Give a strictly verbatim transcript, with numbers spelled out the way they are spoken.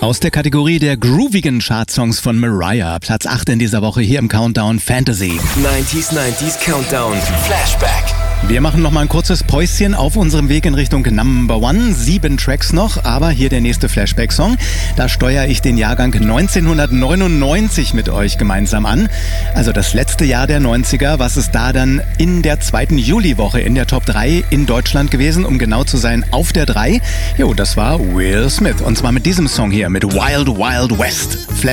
Aus der Kategorie der groovigen Chartsongs von Mariah. Platz acht in dieser Woche hier im Countdown Fantasy. neunziger neunzig Countdown Flashback. Wir machen noch mal ein kurzes Päuschen auf unserem Weg in Richtung Number One. Sieben Tracks noch, aber hier der nächste Flashback-Song. Da steuere ich den Jahrgang neunzehnhundertneunundneunzig mit euch gemeinsam an. Also das letzte Jahr der neunziger. Was ist da dann in der zweiten Juliwoche in der Top drei in Deutschland gewesen? Um genau zu sein, auf der drei. Jo, das war Will Smith. Und zwar mit diesem Song hier, mit Wild Wild West. Flash